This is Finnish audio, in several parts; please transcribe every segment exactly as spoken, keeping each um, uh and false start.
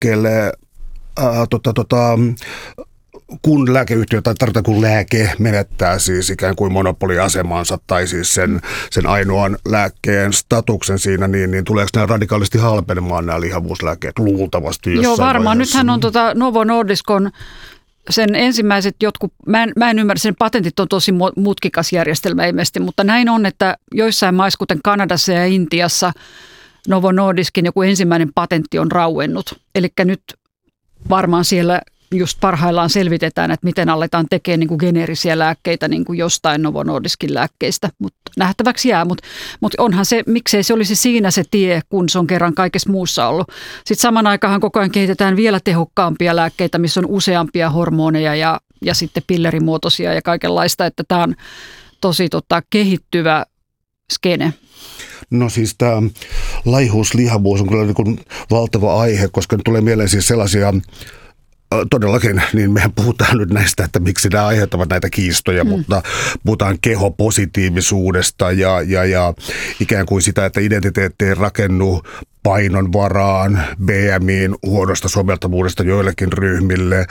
liikkeelle ää, tota, tota, kun lääkeyhtiö tai tarvitaan kun lääke menettää siis ikään kuin monopoliasemansa tai siis sen, sen ainoan lääkkeen statuksen siinä, niin, niin tuleeko nämä radikaalisti halpenemaan nämä lihavuuslääkkeet luultavasti jossain Joo, varmaan. vaiheessa? Nythän on tota Novo Nordiskon sen ensimmäiset jotkut, mä en, mä en ymmärrä, sen patentit on tosi mutkikas järjestelmä ilmeisesti, mutta näin on, että joissain maissa, kuten Kanadassa ja Intiassa, Novo Nordiskin joku ensimmäinen patentti on rauennut. Eli nyt varmaan siellä just parhaillaan selvitetään, että miten aletaan tekemään niin kuin geneerisiä lääkkeitä niin kuin jostain Novo Nordiskin lääkkeistä, mutta nähtäväksi jää. Mutta mut onhan se, miksei se olisi siinä se tie, kun se on kerran kaikessa muussa ollut. Sitten saman aikaan koko ajan kehitetään vielä tehokkaampia lääkkeitä, missä on useampia hormoneja ja, ja sitten pillerimuotoisia ja kaikenlaista, että tämä on tosi tota, kehittyvä skene. No siis tämä laihuus, lihavuus on kyllä niin kuin valtava aihe, koska nyt tulee mieleen siis sellaisia. Todellakin, niin mehän puhutaan nyt näistä, että miksi nämä aiheuttavat näitä kiistoja, mm. mutta puhutaan kehopositiivisuudesta ja, ja, ja ikään kuin sitä, että identiteetti ei rakennu painon varaan, B M I:n huonosta soveltavuudesta joillekin ryhmille.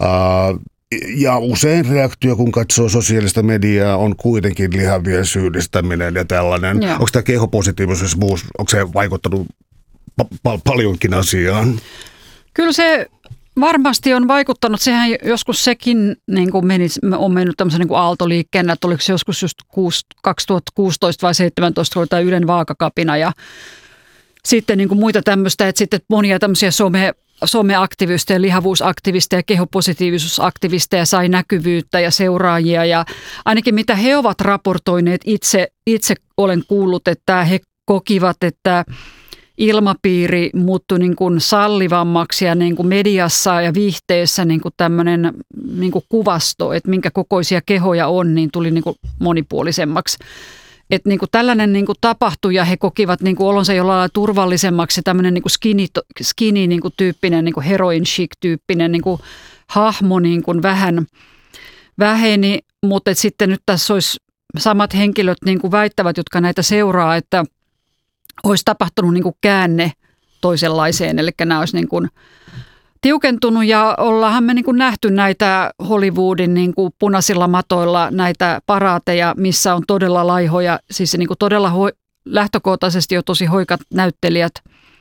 Ja usein reaktio, kun katsoo sosiaalista mediaa, on kuitenkin lihavien syyllistäminen ja tällainen. Joo. Onko tämä kehopositiivisuus, onko se vaikuttanut pa- pa- paljonkin asiaan? Kyllä se varmasti on vaikuttanut. Sehän joskus sekin niin kuin meni, on mennyt tämmöisen niin kuin aaltoliikkeenä, että oliko se joskus just kaksituhattakuusitoista vai seitsemäntoista, kun oli tämä Ylen vaakakapina ja sitten niin kuin muita tämmöistä, että sitten monia tämmöisiä some, someaktivisteja, lihavuusaktivisteja ja kehopositiivisuusaktivisteja sai näkyvyyttä ja seuraajia ja ainakin mitä he ovat raportoineet, itse, itse olen kuullut, että he kokivat, että ilmapiiri muuttui niin kuin sallivammaksi ja niin kuin mediassa ja viihteessä niin kuin tämmöinen niin kuin kuvasto, että minkä kokoisia kehoja on, niin tuli niin kuin monipuolisemmaksi. Että niin kuin tällainen niin kuin tapahtui ja he kokivat niin kuin olonsa jollain lailla turvallisemmaksi. Tämmöinen niin kuin skinny, skinny niin kuin tyyppinen, niin kuin heroin chic tyyppinen niin kuin hahmo niin kuin vähän väheni, mutta sitten nyt tässä olisi samat henkilöt niin kuin väittävät, jotka näitä seuraa, että olisi tapahtunut niin kuin käänne toisenlaiseen, eli nämä olisi niin kuin tiukentunut ja ollaanhan me niin kuin nähty näitä Hollywoodin niin kuin punaisilla matoilla näitä paraateja, missä on todella laihoja, siis niin kuin todella ho- lähtökohtaisesti jo tosi hoikat näyttelijät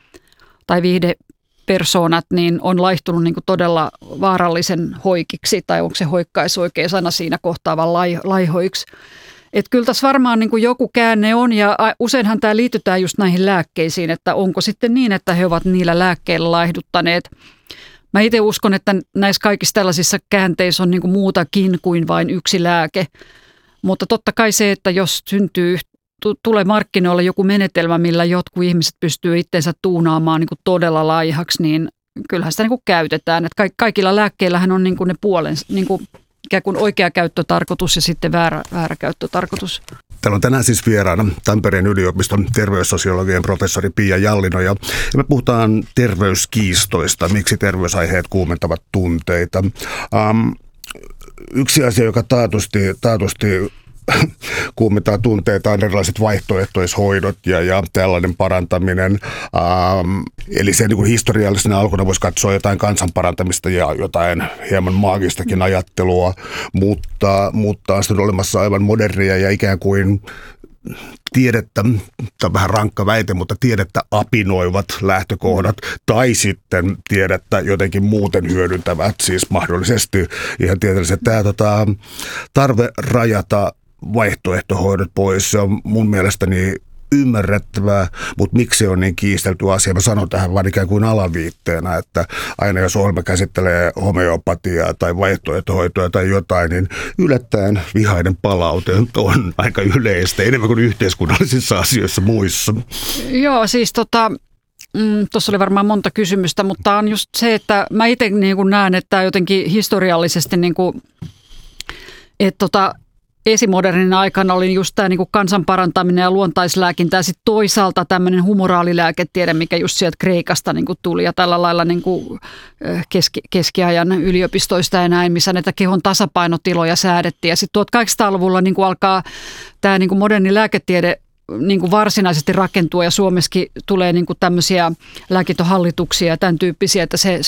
tai viihdepersoonat, niin on laihtunut niin kuin todella vaarallisen hoikiksi, tai onko se hoikkaisi oikea sana siinä kohtaa, vaan lai- laihoiksi. Että kyllä tässä varmaan niin kuin joku käänne on ja useinhan tämä liitytään just näihin lääkkeisiin, että onko sitten niin, että he ovat niillä lääkkeillä laihduttaneet. Mä itse uskon, että näissä kaikissa tällaisissa käänteissä on niin kuin muutakin kuin vain yksi lääke, mutta totta kai se, että jos syntyy, tulee markkinoille joku menetelmä, millä jotkut ihmiset pystyy itsensä tuunaamaan niin kuin todella laihaksi, niin kyllähän sitä niin kuin käytetään. Että kaikilla lääkkeillähän on niin kuin ne puolen, niin kuin ikään kuin oikea käyttötarkoitus ja sitten väärä, väärä käyttötarkoitus. Täällä on tänään siis vieraana Tampereen yliopiston terveyssosiologian professori Pia Jallino ja me puhutaan terveyskiistoista, miksi terveysaiheet kuumentavat tunteita. Um, yksi asia, joka taatusti, taatusti kuumentaa tunteita on erilaiset vaihtoehtoishoidot ja, ja tällainen parantaminen. Ähm, eli se niin kuin historiallisena alkuna voisi katsoa jotain kansanparantamista ja jotain hieman maagistakin ajattelua, mutta, mutta on sitten olemassa aivan modernia ja ikään kuin tiedettä, tämä on vähän rankka väite, mutta tiedettä apinoivat lähtökohdat tai sitten tiedettä jotenkin muuten hyödyntävät, siis mahdollisesti ihan tieteellisesti. Tämä tota, tarve rajata vaihtoehtohoidot pois, se on mun mielestäni ymmärrettävää, mutta miksi se on niin kiistelty asia? Mä sanon tähän vaan ikään kuin alaviitteenä, että aina jos ohjelma käsittelee homeopatiaa tai vaihtoehtohoitoa tai jotain, niin yllättäen vihainen palaute on aika yleistä, enemmän kuin yhteiskunnallisissa asioissa muissa. Joo, siis tota, mm, tuossa oli varmaan monta kysymystä, mutta on just se, että mä itse niin kuin näen, että jotenkin historiallisesti niin kuin, että tota, esimodernin aikana oli just tämä niinku kansanparantaminen ja luontaislääkintä ja sitten toisaalta tämmöinen humoraalilääketiede, mikä just sieltä Kreikasta niinku tuli ja tällä lailla niinku keski, keskiajan yliopistoista ja näin, missä näitä kehon tasapainotiloja säädettiin. Ja sitten tuhatkahdeksansataaluvulla niinku alkaa tämä niinku moderni lääketiede niin kuin varsinaisesti rakentua ja Suomessakin tulee niin kuin tämmöisiä lääkintöhallituksia ja tämän tyyppisiä, että se,